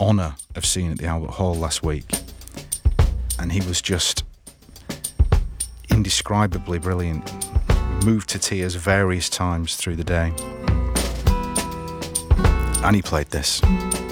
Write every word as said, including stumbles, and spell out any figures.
honour of seeing at the Albert Hall last week, and he was just indescribably brilliant, moved to tears various times through the day. And he played this.